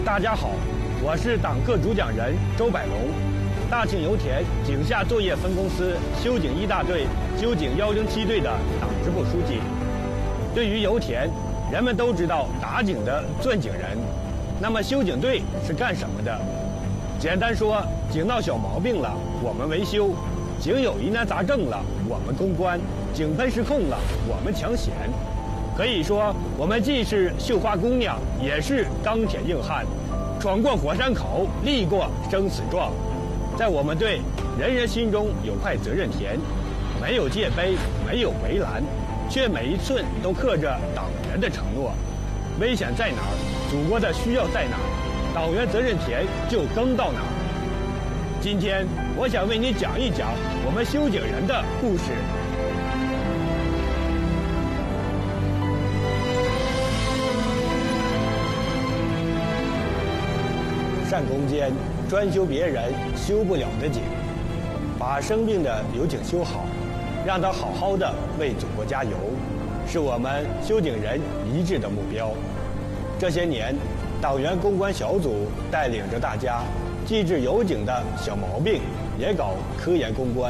大家好，我是党课主讲人周百龙，大庆油田井下作业分公司修井一大队修井107队的党支部书记。对于油田，人们都知道打井的钻井人，那么修井队是干什么的？简单说，井闹小毛病了，我们维修；井有疑难杂症了，我们攻关；井喷失控了，我们抢险。可以说，我们既是绣花姑娘，也是钢铁硬汉，闯过火山口，立过生死状。在我们队，人人心中有块责任田，没有界碑，没有围栏，却每一寸都刻着党员的承诺。危险在哪儿，祖国的需要在哪儿，党员责任田就耕到哪儿。今天，我想为你讲一讲我们修井人的故事。善攻坚，专修别人修不了的井，把生病的油井修好，让它好好的为祖国加油，是我们修井人一致的目标。这些年，党员攻关小组带领着大家，既治油井的小毛病，也搞科研攻关。